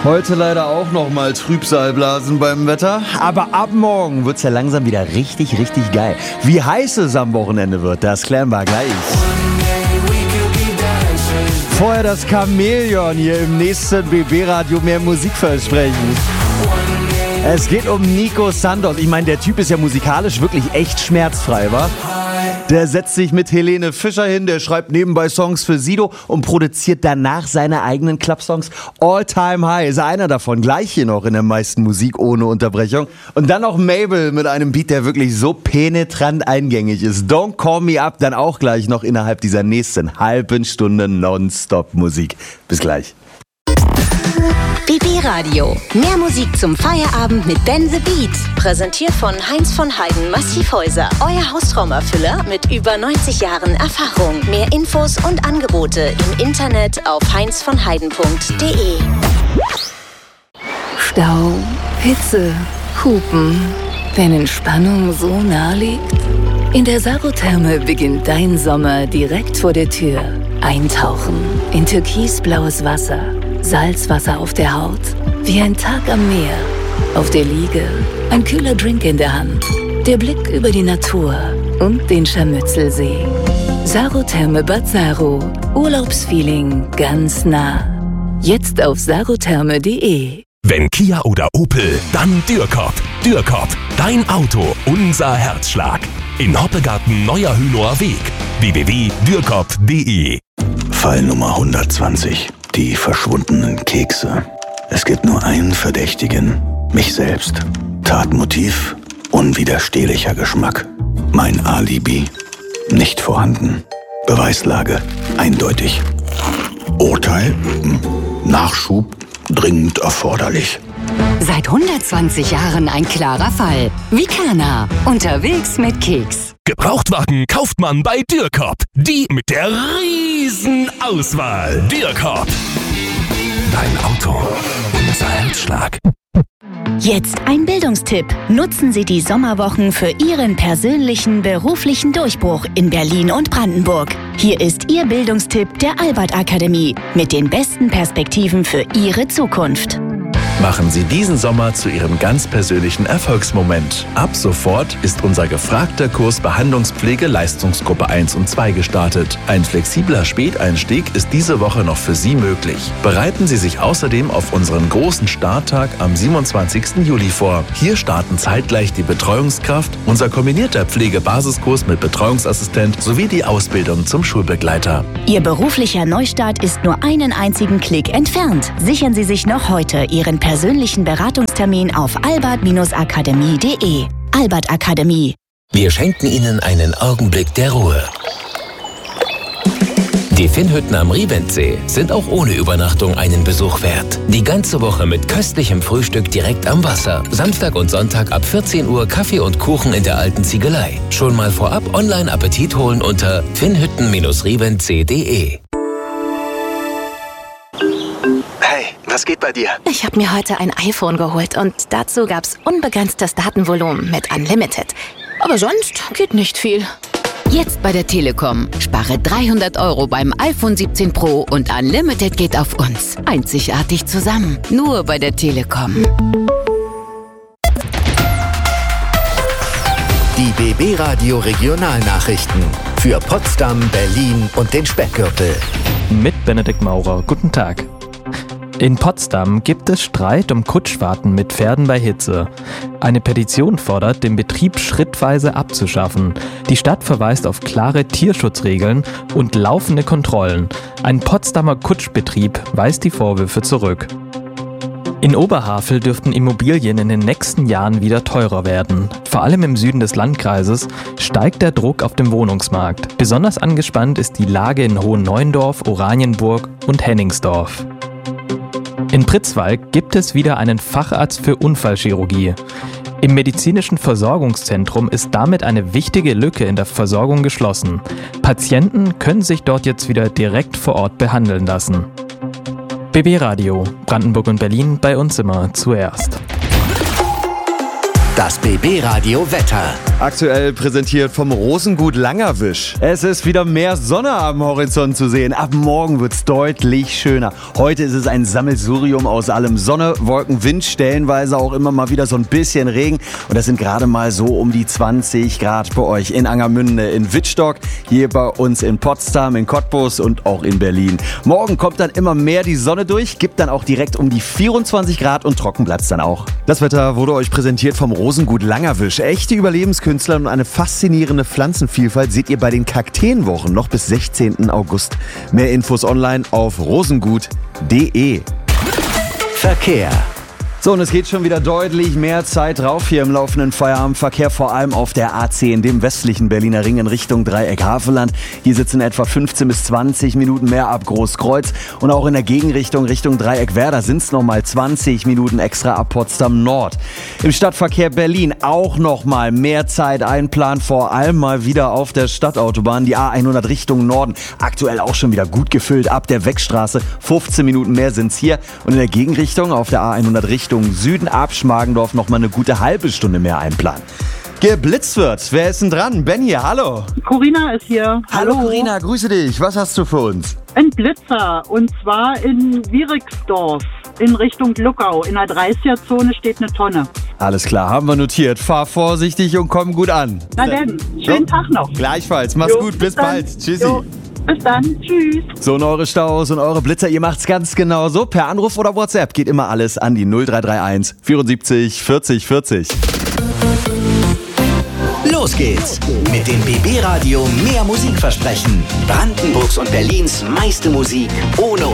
Heute leider auch noch mal Trübsalblasen beim Wetter. Aber ab morgen wird's ja langsam wieder richtig, richtig geil. Wie heiß es am Wochenende wird, das klären wir gleich. Vorher das Chamäleon hier im nächsten BB-Radio mehr Musik versprechen. Es geht um Nico Santos. Ich meine, der Typ ist ja musikalisch wirklich echt schmerzfrei, wa? Der setzt sich mit Helene Fischer hin, der schreibt nebenbei Songs für Sido und produziert danach seine eigenen Club-Songs. All Time High ist einer davon, gleich hier noch in der meisten Musik ohne Unterbrechung. Und dann noch Mabel mit einem Beat, der wirklich so penetrant eingängig ist. Don't Call Me Up, dann auch gleich noch innerhalb dieser nächsten halben Stunde Nonstop-Musik. Bis gleich. BB Radio. Mehr Musik zum Feierabend mit Ben the Beat. Präsentiert von Heinz von Heiden Massivhäuser. Euer Hausraumerfüller mit über 90 Jahren Erfahrung. Mehr Infos und Angebote im Internet auf heinzvonheiden.de. Stau, Hitze, Hupen. Wenn Entspannung so nah liegt? In der Sarotherme beginnt dein Sommer direkt vor der Tür. Eintauchen in türkisblaues Wasser. Salzwasser auf der Haut, wie ein Tag am Meer. Auf der Liege, ein kühler Drink in der Hand. Der Blick über die Natur und den Scharmützelsee. Sarotherme Bad Saro. Urlaubsfeeling ganz nah. Jetzt auf sarotherme.de. Wenn Kia oder Opel, dann Dürkop. Dürkop, dein Auto, unser Herzschlag. In Hoppegarten Neuer Hünower Weg. www.dürkop.de. Fall Nummer 120. Die verschwundenen Kekse. Es gibt nur einen Verdächtigen. Mich selbst. Tatmotiv. Unwiderstehlicher Geschmack. Mein Alibi. Nicht vorhanden. Beweislage. Eindeutig. Urteil. Nachschub. Dringend erforderlich. Seit 120 Jahren ein klarer Fall. Vikana. Unterwegs mit Keks. Gebrauchtwagen kauft man bei Dürkop. Die mit der riesen Auswahl. Dürkop. Dein Auto. Unser Herzschlag. Jetzt ein Bildungstipp. Nutzen Sie die Sommerwochen für Ihren persönlichen beruflichen Durchbruch in Berlin und Brandenburg. Hier ist Ihr Bildungstipp der Albert Akademie mit den besten Perspektiven für Ihre Zukunft. Machen Sie diesen Sommer zu Ihrem ganz persönlichen Erfolgsmoment. Ab sofort ist unser gefragter Kurs Behandlungspflege Leistungsgruppe 1 und 2 gestartet. Ein flexibler Späteinstieg ist diese Woche noch für Sie möglich. Bereiten Sie sich außerdem auf unseren großen Starttag am 27. Juli vor. Hier starten zeitgleich die Betreuungskraft, unser kombinierter Pflegebasiskurs mit Betreuungsassistent sowie die Ausbildung zum Schulbegleiter. Ihr beruflicher Neustart ist nur einen einzigen Klick entfernt. Sichern Sie sich noch heute Ihren persönlichen Beratungstermin auf albert-akademie.de. Albert Akademie. Wir schenken Ihnen einen Augenblick der Ruhe. Die Finnhütten am Riventsee sind auch ohne Übernachtung einen Besuch wert. Die ganze Woche mit köstlichem Frühstück direkt am Wasser. Samstag und Sonntag ab 14 Uhr Kaffee und Kuchen in der alten Ziegelei. Schon mal vorab online Appetit holen unter finnhütten-riventsee.de. Was geht bei dir? Ich habe mir heute ein iPhone geholt und dazu gab's unbegrenztes Datenvolumen mit Unlimited. Aber sonst geht nicht viel. Jetzt bei der Telekom. Spare 300 € beim iPhone 17 Pro und Unlimited geht auf uns. Einzigartig zusammen. Nur bei der Telekom. Die BB Radio Regionalnachrichten. Für Potsdam, Berlin und den Speckgürtel. Mit Benedikt Maurer. Guten Tag. In Potsdam gibt es Streit um Kutschfahrten mit Pferden bei Hitze. Eine Petition fordert, den Betrieb schrittweise abzuschaffen. Die Stadt verweist auf klare Tierschutzregeln und laufende Kontrollen. Ein Potsdamer Kutschbetrieb weist die Vorwürfe zurück. In Oberhavel dürften Immobilien in den nächsten Jahren wieder teurer werden. Vor allem im Süden des Landkreises steigt der Druck auf dem Wohnungsmarkt. Besonders angespannt ist die Lage in Hohenneuendorf, Oranienburg und Henningsdorf. In Pritzwalk gibt es wieder einen Facharzt für Unfallchirurgie. Im medizinischen Versorgungszentrum ist damit eine wichtige Lücke in der Versorgung geschlossen. Patienten können sich dort jetzt wieder direkt vor Ort behandeln lassen. BB Radio, Brandenburg und Berlin, bei uns immer zuerst. Das BB Radio Wetter. Aktuell präsentiert vom Rosengut Langerwisch. Es ist wieder mehr Sonne am Horizont zu sehen. Ab morgen wird's deutlich schöner. Heute ist es ein Sammelsurium aus allem. Sonne, Wolken, Wind, stellenweise auch immer mal wieder so ein bisschen Regen. Und das sind gerade mal so um die 20 Grad bei euch in Angermünde, in Wittstock, hier bei uns in Potsdam, in Cottbus und auch in Berlin. Morgen kommt dann immer mehr die Sonne durch, gibt dann auch direkt um die 24 Grad und trocken bleibt's dann auch. Das Wetter wurde euch präsentiert vom Rosengut Langerwisch. Echte Überlebenskünstler und eine faszinierende Pflanzenvielfalt seht ihr bei den Kakteenwochen noch bis 16. August. Mehr Infos online auf rosengut.de. Verkehr. So, und es geht schon wieder deutlich mehr Zeit drauf hier im laufenden Feierabendverkehr, vor allem auf der A10, dem westlichen Berliner Ring in Richtung Dreieck Havelland. Hier sitzen etwa 15 bis 20 Minuten mehr ab Großkreuz und auch in der Gegenrichtung Richtung Dreieck Werder sind es nochmal 20 Minuten extra ab Potsdam Nord. Im Stadtverkehr Berlin auch nochmal mehr Zeit einplanen, vor allem mal wieder auf der Stadtautobahn, die A100 Richtung Norden. Aktuell auch schon wieder gut gefüllt ab der Weckstraße, 15 Minuten mehr sind's hier und in der Gegenrichtung auf der A100 Richtung Süden ab Schmargendorf noch mal eine gute halbe Stunde mehr einplanen. Geblitzt wird. Wer ist denn dran? Ben hier, hallo. Corinna ist hier. Hallo Corinna, grüße dich. Was hast du für uns? Ein Blitzer und zwar in Wieriksdorf in Richtung Luckau. In der 30er-Zone steht eine Tonne. Alles klar, haben wir notiert. Fahr vorsichtig und komm gut an. Na denn, schönen Tag noch. Gleichfalls, mach's gut, bis bald. Tschüssi. Jo. Bis dann, tschüss. So, und eure Staus und eure Blitzer, ihr macht's ganz genau so. Per Anruf oder WhatsApp geht immer alles an die 0331 74 40 40. Los geht's mit dem BB Radio Mehr Musikversprechen. Brandenburgs und Berlins meiste Musik ohne